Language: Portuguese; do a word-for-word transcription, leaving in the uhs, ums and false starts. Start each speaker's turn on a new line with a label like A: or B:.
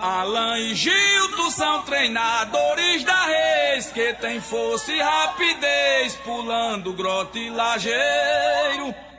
A: Alan e Gilton são treinadores da Reis, que tem força e rapidez, pulando grota e lajeiro.